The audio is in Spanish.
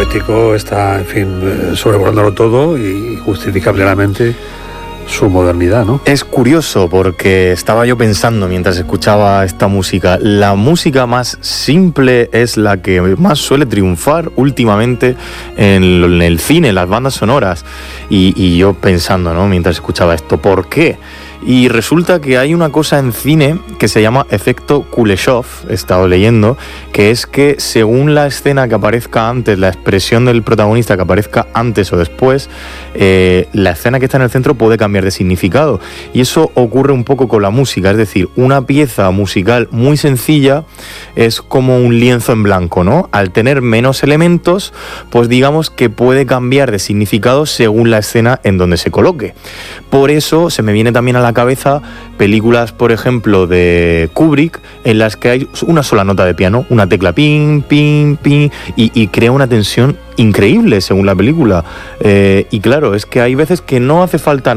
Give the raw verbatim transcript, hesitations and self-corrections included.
poético está, en fin, sobrevolándolo todo y justifica plenamente su modernidad, ¿no? Es curioso porque estaba yo pensando mientras escuchaba esta música, la música más simple es la que más suele triunfar últimamente en, en el cine, las bandas sonoras, y, y yo pensando, ¿no?, mientras escuchaba esto, ¿por qué? Y resulta que hay una cosa en cine que se llama efecto Kuleshov, he estado leyendo, que es que según la escena que aparezca antes, la expresión del protagonista que aparezca antes o después, eh, la escena que está en el centro puede cambiar de significado. Y eso ocurre un poco con la música, es decir, una pieza musical muy sencilla es como un lienzo en blanco, ¿no? Al tener menos elementos, pues digamos que puede cambiar de significado según la escena en donde se coloque. Por eso se me viene también a la cabeza películas, por ejemplo, de Kubrick, en las que hay una sola nota de piano, una tecla ping, ping, ping, y, y crea una tensión increíble según la película. Eh, y claro, es que hay veces que no hace falta